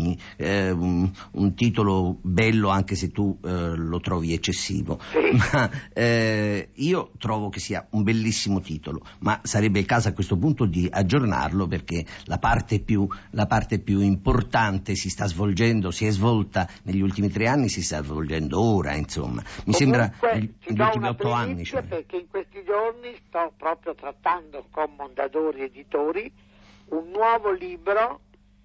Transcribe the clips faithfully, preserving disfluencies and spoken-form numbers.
Bellini, eh, un, un titolo bello anche se tu eh, lo trovi eccessivo, sì. ma eh, io trovo che sia un bellissimo titolo, ma sarebbe il caso a questo punto di aggiornarlo, perché la parte più, la parte più importante si sta svolgendo, si è svolta negli ultimi tre anni, si sta svolgendo ora, insomma. Mi Comunque, sembra gli, ti gli do ultimi una otto anni. primizia, Cioè. perché in questi giorni sto proprio trattando con Mondadori Editori un nuovo libro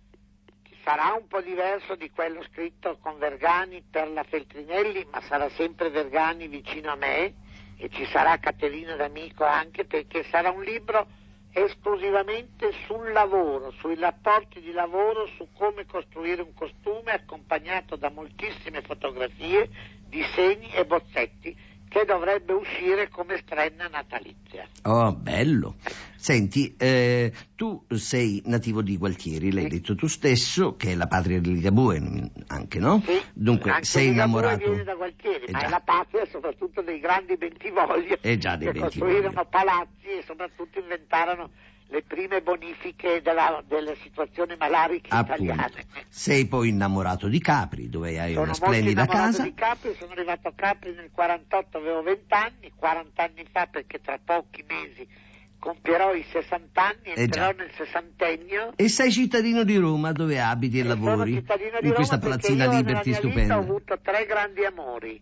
che sarà un po' diverso di quello scritto con Vergani per la Feltrinelli, ma sarà sempre Vergani vicino a me, e ci sarà Caterina D'Amico anche, perché sarà un libro esclusivamente sul lavoro, sui rapporti di lavoro, su come costruire un costume, accompagnato da moltissime fotografie, disegni e bozzetti, che dovrebbe uscire come strenna natalizia. Oh, bello. Senti, eh, tu sei nativo di Gualtieri, l'hai Sì. detto tu stesso, che è la patria di Ligabue anche, no? Sì, Dunque, anche sei Ligabue innamorato... viene da Gualtieri, Eh ma già. è la patria soprattutto dei grandi Bentivoglio, Eh già, dei che Bentivoglio. costruirono palazzi e soprattutto inventarono le prime bonifiche della, delle situazioni malariche Appunto. italiane. Sei poi innamorato di Capri, dove hai Sono una molto splendida innamorato casa. di Capri, sono arrivato a Capri nel quarantotto, avevo venti anni, quaranta anni fa, perché tra pochi mesi compierò i sessanta anni, Eh entrerò già. nel sessantennio. E sei cittadino di Roma, dove abiti e, E lavori? sono cittadino di in Roma questa perché palazzina io Liberty nella mia vita stupenda. ho avuto tre grandi amori.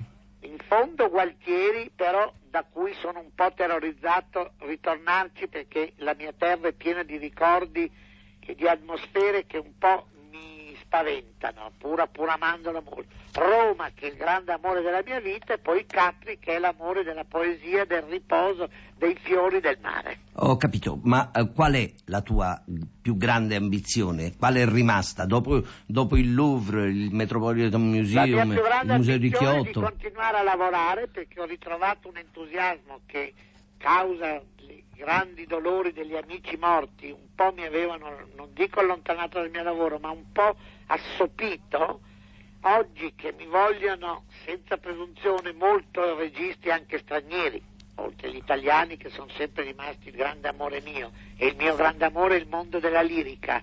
In fondo Gualtieri, però, da cui sono un po' terrorizzato ritornarci, perché la mia terra è piena di ricordi e di atmosfere che un po' mi spaventano, pur, pur amandola molto. Roma, che è il grande amore della mia vita, e poi Capri, che è l'amore della poesia, del riposo, dei fiori del mare. Ho capito, ma eh, qual è la tua più grande ambizione? Qual è rimasta? Dopo, dopo il Louvre, il Metropolitan Museum, La mia più grande il Museo di ambizione è di Kyoto? continuare a lavorare, perché ho ritrovato un entusiasmo che, causa i grandi dolori degli amici morti, un po' mi avevano, non dico allontanato dal mio lavoro, ma un po' assopito. Oggi che mi vogliono, senza presunzione, molto registi anche stranieri, oltre agli italiani, che sono sempre rimasti il grande amore mio, e il mio grande amore è il mondo della lirica,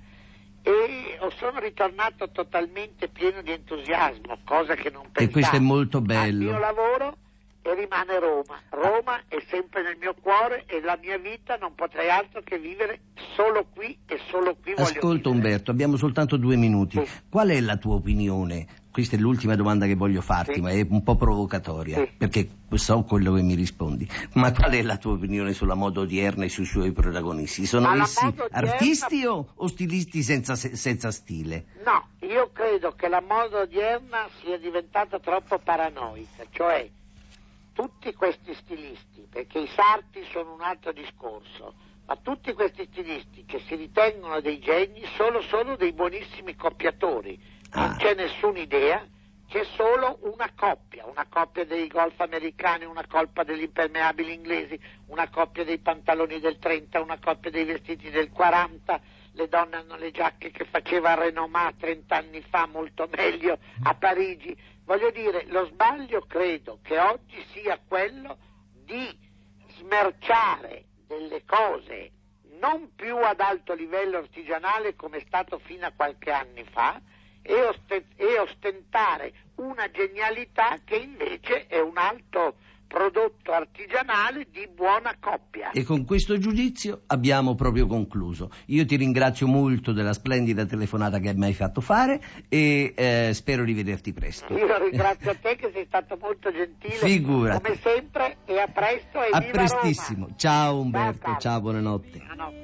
e sono ritornato totalmente pieno di entusiasmo, cosa che non pensavo. E questo è molto Al bello. mio lavoro, e rimane Roma. Roma è sempre nel mio cuore, e la mia vita non potrei altro che vivere solo qui, e solo qui voglio Ascolta vivere. Umberto, abbiamo soltanto due minuti. Sì. Qual è la tua opinione? Questa è l'ultima domanda che voglio farti, Sì. ma è un po' provocatoria, Sì. perché so quello che mi rispondi. Ma qual è la tua opinione sulla moda odierna e sui suoi protagonisti? Sono Ma la essi moda odierna- artisti o, o stilisti senza, senza stile? No, io credo che la moda odierna sia diventata troppo paranoica, cioè tutti questi stilisti, perché i sarti sono un altro discorso, ma tutti questi stilisti che si ritengono dei geni sono solo dei buonissimi coppiatori, non Ah. c'è nessuna idea, c'è solo una coppia, una coppia dei golf americani, una coppia degli impermeabili inglesi, una coppia dei pantaloni del trenta, una coppia dei vestiti del quaranta, le donne hanno le giacche che faceva Renomat trent'anni fa molto meglio a Parigi. Voglio dire, lo sbaglio credo che oggi sia quello di smerciare delle cose non più ad alto livello artigianale come è stato fino a qualche anni fa, e, ost- e ostentare una genialità che invece è un alto prodotto artigianale di buona coppia. E con questo giudizio abbiamo proprio concluso. Io ti ringrazio molto della splendida telefonata che mi hai fatto fare e eh, spero di vederti presto. Io ringrazio te, che sei stato molto gentile, Figurati. come sempre, e a presto, e A viva prestissimo. Roma. Ciao Umberto, Ciao, ciao, buonanotte. Buonanotte.